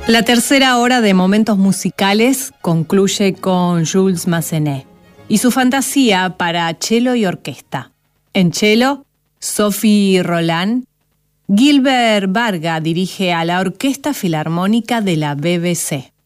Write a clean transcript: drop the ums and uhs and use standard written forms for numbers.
La tercera hora de Momentos Musicales concluye con Jules Massenet y su fantasía para cello y orquesta. En cello, Sophie Roland. Gilbert Varga dirige a la Orquesta Filarmónica de la BBC.